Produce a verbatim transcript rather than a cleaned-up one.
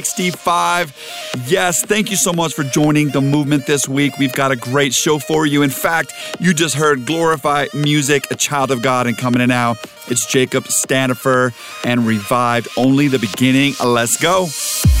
sixty-five. Yes, thank you so much for joining the movement this week. We've got a great show for you. In fact, you just heard Glorify Music, A Child of God, and coming in now, it's Jacob Stanifer and Revived, Only the Beginning. Let's go.